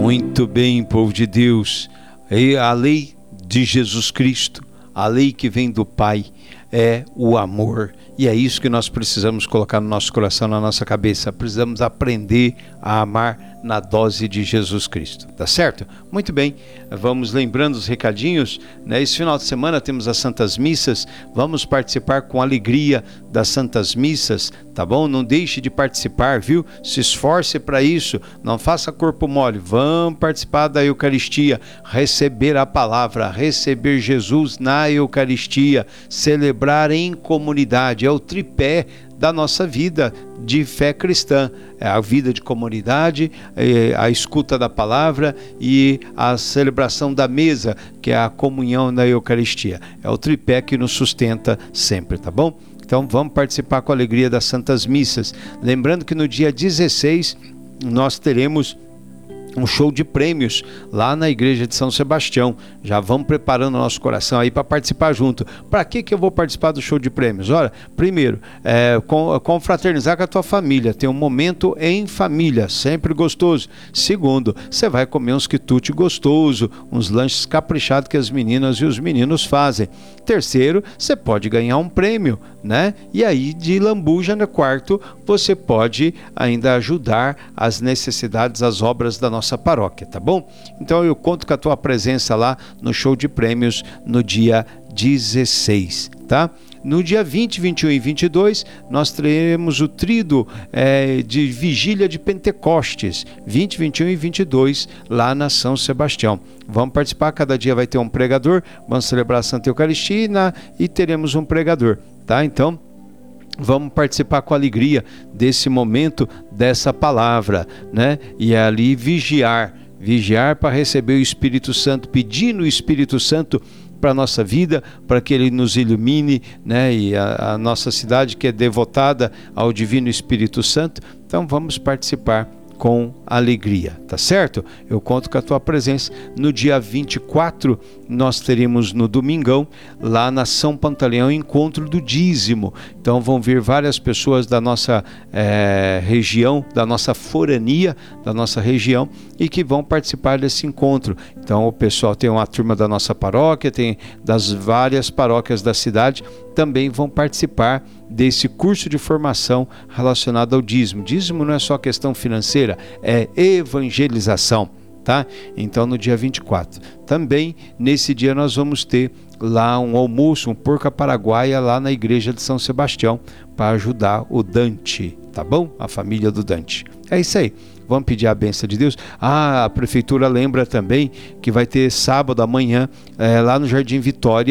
Muito bem, povo de Deus. E a lei de Jesus Cristo, a lei que vem do Pai, é o amor. E é isso que nós precisamos colocar no nosso coração, na nossa cabeça. Precisamos aprender a amar na dose de Jesus Cristo, tá certo? Muito bem, vamos lembrando os recadinhos, né? Esse final de semana temos as Santas Missas, vamos participar com alegria das Santas Missas, tá bom? Não deixe de participar, viu? Se esforce para isso, não faça corpo mole, vamos participar da Eucaristia, receber a palavra, receber Jesus na Eucaristia, celebrar em comunidade, é o tripé da nossa vida de fé cristã, é a vida de comunidade, a escuta da palavra e a celebração da mesa, que é a comunhão na Eucaristia. É o tripé que nos sustenta sempre, tá bom? Então vamos participar com a alegria das Santas Missas. Lembrando que no dia 16 nós teremos um show de prêmios lá na igreja de São Sebastião. Já vamos preparando o nosso coração aí para participar junto. Para que eu vou participar do show de prêmios? Olha, primeiro, confraternizar com a tua família, ter um momento em família, sempre gostoso. Segundo, você vai comer uns quitute gostoso, uns lanches caprichados que as meninas e os meninos fazem. Terceiro, você pode ganhar um prêmio, né? E aí de lambuja no quarto, você pode ainda ajudar as necessidades, as obras da nossa paróquia, tá bom? Então eu conto com a tua presença lá no show de prêmios no dia 16, tá? No dia 20, 21 e 22, nós teremos o tríduo de Vigília de Pentecostes, 20, 21 e 22, lá na São Sebastião. Vamos participar, cada dia vai ter um pregador, vamos celebrar a Santa Eucaristia e teremos um pregador, tá? Então, vamos participar com alegria desse momento, dessa palavra, né? E ali vigiar para receber o Espírito Santo, pedindo o Espírito Santo para a nossa vida, para que Ele nos ilumine, né? E a nossa cidade que é devotada ao Divino Espírito Santo, então vamos participar com alegria, tá certo? Eu conto com a tua presença. No dia 24, nós teremos no domingão, lá na São Pantaleão, encontro do dízimo. Então vão vir várias pessoas da nossa região, da nossa forania, da nossa região, e que vão participar desse encontro. Então o pessoal tem uma turma da nossa paróquia, tem das várias paróquias da cidade, também vão participar desse curso de formação relacionado ao dízimo. Dízimo não é só questão financeira, é evangelização, tá? Então no dia 24. Também nesse dia nós vamos ter lá um almoço, um porca paraguaia lá na igreja de São Sebastião para ajudar o Dante, tá bom? A família do Dante. É isso aí. Vamos pedir a bênção de Deus. A prefeitura lembra também que vai ter sábado amanhã lá no Jardim Vitória